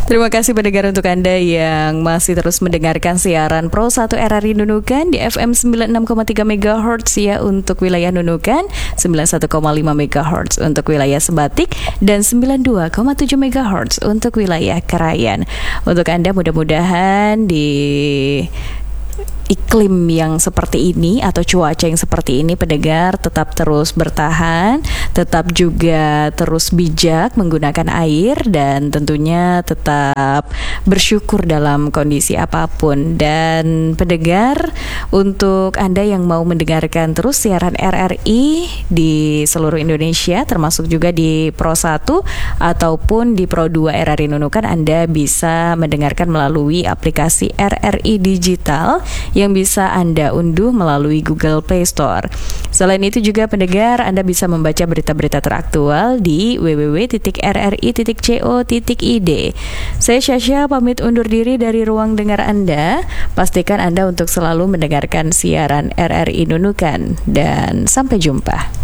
Terima kasih pendengar untuk Anda yang masih terus mendengarkan siaran Pro 1 RRI Nunukan di FM 96,3 MHz ya untuk wilayah Nunukan, 91,5 MHz untuk wilayah Sebatik, dan 92,7 MHz untuk wilayah Krayan. Untuk Anda mudah-mudahan di iklim yang seperti ini atau cuaca yang seperti ini, pendengar tetap terus bertahan, tetap juga terus bijak menggunakan air, dan tentunya tetap bersyukur dalam kondisi apapun. Dan pendengar, untuk Anda yang mau mendengarkan terus siaran RRI di seluruh Indonesia, termasuk juga di Pro 1 ataupun di Pro 2 RRI Nunukan, Anda bisa mendengarkan melalui aplikasi RRI Digital yang bisa Anda unduh melalui Google Play Store. Selain itu juga pendengar, Anda bisa membaca berita-berita teraktual di www.rri.co.id. Saya Syasha pamit undur diri dari ruang dengar Anda. Pastikan Anda untuk selalu mendengarkan siaran RRI Nunukan, dan sampai jumpa.